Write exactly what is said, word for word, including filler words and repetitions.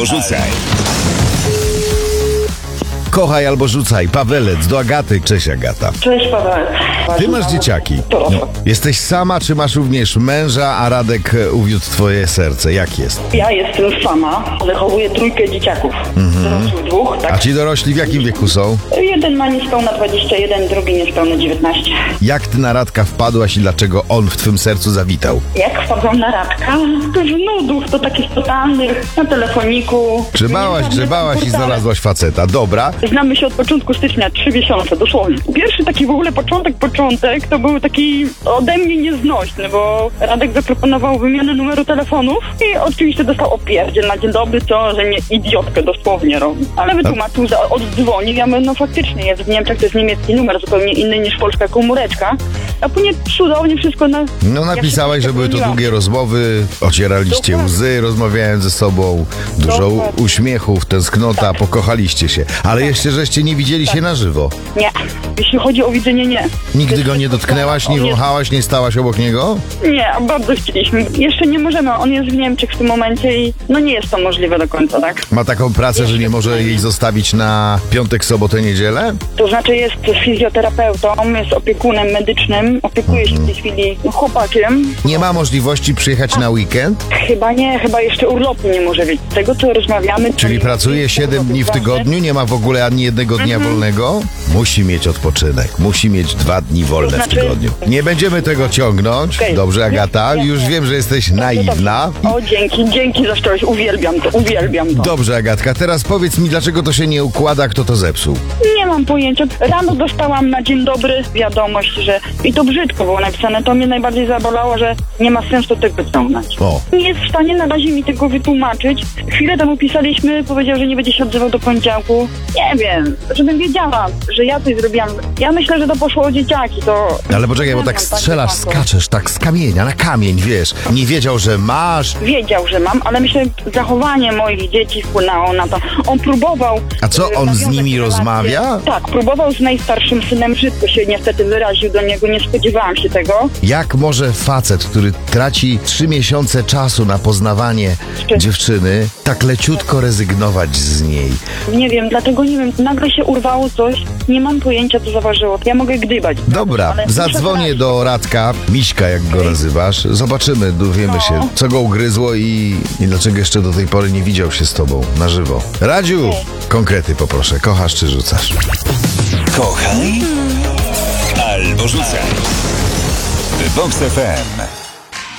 albo rzucaj. Kochaj albo rzucaj. Pawelec do Agaty. Cześć, Agata. Cześć, Paweł. Ty masz dzieciaki. No. Jesteś sama, czy masz również męża, a Radek uwiódł twoje serce? Jak jest? Ja jestem sama, wychowuję trójkę dzieciaków. Dorosłych dwóch, tak? A ci dorośli w jakim wieku są? Jeden ma niespełna dwadzieścia jeden, drugi niespełna dziewiętnaście. Jak ty na Radka wpadłaś i dlaczego on w twym sercu zawitał? Jak wpadłam na Radka? To z nudów, to takich totalnych, na telefoniku. Grzebałaś, grzebałaś i znalazłaś faceta. Dobra. Znamy się od początku stycznia, trzy miesiące, dosłownie. Pierwszy taki w ogóle początek, początek, to był taki ode mnie nieznośny, bo Radek zaproponował wymianę numeru telefonów i oczywiście dostał opierdziel na dzień dobry, co, że nie idiotkę dosłownie robi. Ale wytłumaczył, że oddzwonił, ja mówię, no faktycznie jest w Niemczech, to jest niemiecki numer, zupełnie inny niż polska komóreczka. A później cudownie wszystko na... No napisałaś, że były to długie rozmowy, ocieraliście Dokładnie. łzy, rozmawiając ze sobą, dużo Dokładnie. uśmiechów, tęsknota, pokochaliście się. Ale jeszcze żeście nie widzieli się na żywo. Nie, jeśli chodzi o widzenie, nie. Nigdy go nie dotknęłaś, nie On jest- wąchałaś, nie stałaś obok niego? Nie, bardzo chcieliśmy. Jeszcze nie możemy, on jest w Niemczech w tym momencie i no nie jest to możliwe do końca, tak? Ma taką pracę, że nie może jej zostawić na piątek, sobotę, niedzielę? To znaczy jest fizjoterapeutą, jest opiekunem medycznym, opiekuje się w tej chwili chłopakiem. Nie ma możliwości przyjechać na weekend? Chyba nie, chyba jeszcze urlopu nie może być. Z tego co rozmawiamy... to Czyli jest pracuje siedem urlop dni w ważny. tygodniu, nie ma w ogóle ani jednego dnia wolnego? Musi mieć odpoczynek, musi mieć dwa dni wolne To w znaczy- tygodniu. Nie będziemy tego ciągnąć. Okej. Dobrze, Agata? Nie, nie, Już nie. wiem, że jesteś No naiwna. dobrze. O, dzięki, dzięki za szczerość, uwielbiam to, uwielbiam to. Dobrze, Agatka, teraz powiedz mi, dlaczego to się nie układa, kto to zepsuł? Nie mam pojęcia. Rano dostałam na dzień dobry wiadomość, że... I to brzydko było napisane. To mnie najbardziej zabolało, że nie ma sensu tego wyciągnąć. O. Nie jest w stanie na razie mi tego wytłumaczyć. Chwilę temu pisaliśmy, powiedział, że nie będzie się odzywał do poniedziałku. Nie wiem, żebym wiedziała, że ja coś zrobiłam. Ja myślę, że to poszło o dzieciaki, to... Ale poczekaj, bo tak strzelasz, skaczesz, tak z kamienia na kamień, wiesz. Nie wiedział, że masz. Wiedział, że mam, ale myślę, że zachowanie moich dzieci wpłynęło na to. On próbował... A co, e, on z nawiązać nimi relacje. rozmawia? Tak, próbował z najstarszym synem, brzydko się niestety wyraził do niego, nie spodziewałam się tego. Jak może facet, który traci trzy miesiące czasu na poznawanie Czy- dziewczyny, tak leciutko rezygnować z niej? Nie wiem, dlatego nie wiem, nagle się urwało coś, nie mam pojęcia, co zaważyło. Ja mogę gdybać. Dobra, ale muszę zadzwonię wyrazić. do Radka, Miśka jak go nazywasz. Zobaczymy, dowiemy No. się, co go ugryzło i, i dlaczego jeszcze do tej pory nie widział się z tobą na żywo. Radziu, Okej. konkrety poproszę, kochasz czy rzucasz? Kochaj albo rzucaj. Vox F M.